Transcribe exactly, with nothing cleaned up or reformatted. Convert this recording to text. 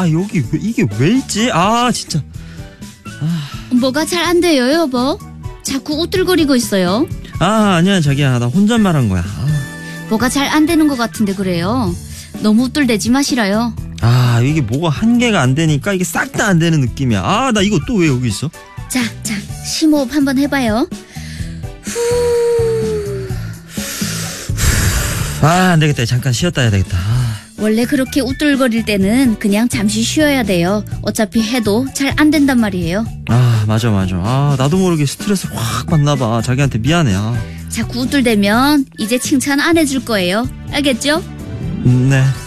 아 여기 왜, 이게 왜 있지? 아 진짜. 아. 뭐가 잘 안 돼요, 여보? 자꾸 우쭐거리고 있어요. 아 아니야 자기야, 나 혼잣말한 거야. 아. 뭐가 잘 안 되는 것 같은데 그래요. 너무 우쭐대지 마시라요. 아 이게 뭐가 한 개가 안 되니까 이게 싹 다 안 되는 느낌이야. 아 나 이거 또 왜 여기 있어? 자, 자, 심호흡 한번 해봐요. 후. 아 안 되겠다, 잠깐 쉬었다 해야 되겠다. 아. 원래 그렇게 우쭐거릴 때는 그냥 잠시 쉬어야 돼요. 어차피 해도 잘 안 된단 말이에요. 아 맞아 맞아. 아 나도 모르게 스트레스 확 받나 봐. 자기한테 미안해. 아. 자꾸 우쭐대면 이제 칭찬 안 해줄 거예요. 알겠죠? 음, 네.